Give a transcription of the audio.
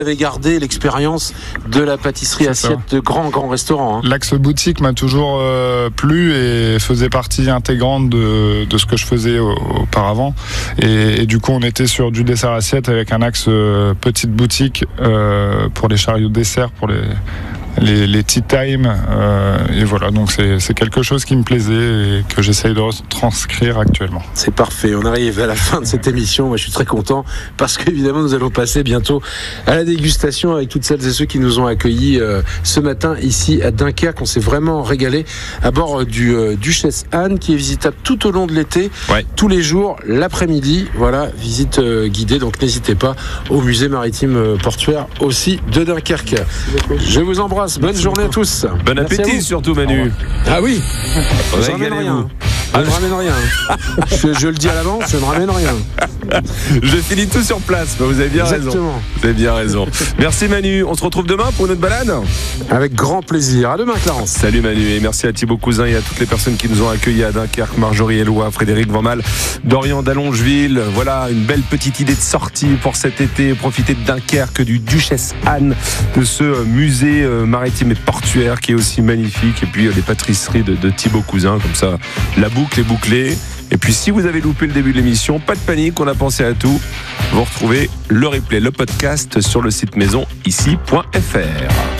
avez gardé l'expérience de la pâtisserie assiette de grands restaurants. Hein. L'axe boutique m'a toujours plu et faisait partie intégrante de ce que je faisais auparavant. Et du coup, on était sur du dessert assiette avec un axe petite boutique pour les chariots de dessert, pour les tea time. Et voilà, donc c'est quelque chose qui me plaisait et que j'essaye de transcrire actuellement. C'est parfait, on arrive à la fin de cette émission. Moi, je suis très content parce qu'évidemment, nous allons passer bientôt à la dégustation avec toutes celles et ceux qui nous ont accueillis ce matin ici à Dunkerque. On s'est vraiment régalé à bord du Duchesse Anne qui est visitable tout au long de l'été, tous les jours, l'après-midi. Voilà, visite guidée, donc n'hésitez pas au musée maritime portuaire aussi de Dunkerque. Je vous embrasse, bonne journée à tous. Bon appétit surtout Manu. Ah oui, je ne ramène rien. Je ne ramène rien. Je le dis à l'avance, je ne ramène rien. Je finis tout sur place. Vous avez bien raison. Vous avez bien raison. Merci Manu. On se retrouve demain pour une autre balade. Avec grand plaisir. À demain, Clarence. Salut Manu et merci à Thibaut Cousin et à toutes les personnes qui nous ont accueillis à Dunkerque, Marjorie Eloi, Frédéric Van Mal, Dorian d'Allongeville. Voilà une belle petite idée de sortie pour cet été. Profitez de Dunkerque, du Duchesse Anne, de ce musée maritime et portuaire qui est aussi magnifique. Et puis les pâtisseries de Thibaut Cousin. Comme ça, la boucle est bouclée. Et puis si vous avez loupé le début de l'émission, pas de panique, on a pensé à tout. Vous retrouvez le replay, le podcast sur le site maison ici.fr.